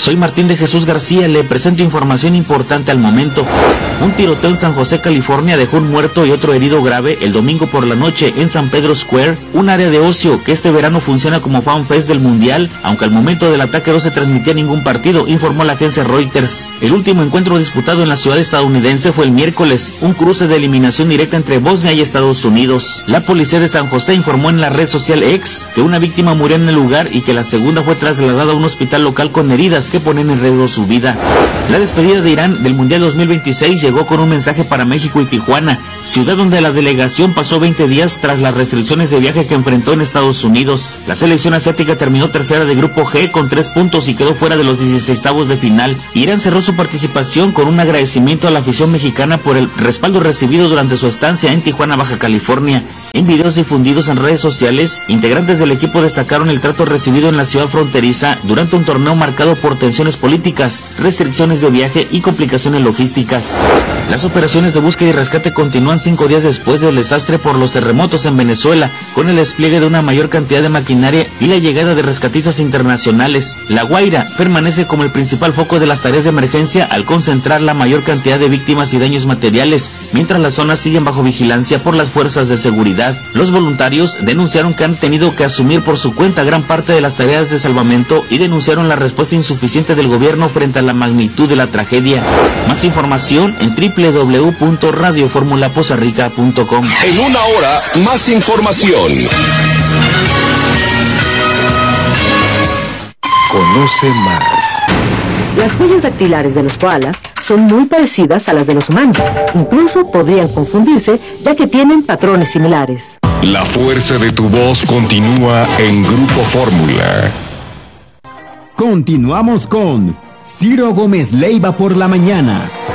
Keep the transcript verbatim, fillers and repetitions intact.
Soy Martín de Jesús García, le presento información importante al momento. Un tiroteo en San José, California dejó un muerto y otro herido grave el domingo por la noche en San Pedro Square, un área de ocio que este verano funciona como Fan Fest del Mundial, aunque al momento del ataque no se transmitía ningún partido, informó la agencia Reuters. El último encuentro disputado en la ciudad estadounidense fue el miércoles, un cruce de eliminación directa entre Bosnia y Estados Unidos. La policía de San José informó en la red social X que una víctima murió en el lugar y que la segunda fue trasladada a un hospital local con heridas que ponen en riesgo su vida. La despedida de Irán del Mundial dos mil veintiséis llegó con un mensaje para México y Tijuana, ciudad donde la delegación pasó veinte días tras las restricciones de viaje que enfrentó en Estados Unidos. La selección asiática terminó tercera de Grupo G con tres puntos y quedó fuera de los dieciseisavos de final. Irán cerró su participación con un agradecimiento a la afición mexicana por el respaldo recibido durante su estancia en Tijuana, Baja California. En videos difundidos en redes sociales, integrantes del equipo destacaron el trato recibido en la ciudad fronteriza durante un torneo marcado por tensiones políticas, restricciones de viaje y complicaciones logísticas. Las operaciones de búsqueda y rescate continúan cinco días después del desastre por los terremotos en Venezuela, con el despliegue de una mayor cantidad de maquinaria y la llegada de rescatistas internacionales. La Guaira permanece como el principal foco de las tareas de emergencia al concentrar la mayor cantidad de víctimas y daños materiales, mientras las zonas siguen bajo vigilancia por las fuerzas de seguridad. Los voluntarios denunciaron que han tenido que asumir por su cuenta gran parte de las tareas de salvamento y denunciaron la respuesta insuficiente del gobierno frente a la magnitud de la tragedia. Más información en doble u doble u doble u punto radio fórmula poza rica punto com. En una hora, más información. Conoce más. Las huellas dactilares de los koalas son muy parecidas a las de los humanos. Incluso podrían confundirse, ya que tienen patrones similares. La fuerza de tu voz continúa en Grupo Fórmula. Continuamos con Ciro Gómez Leiva por la mañana.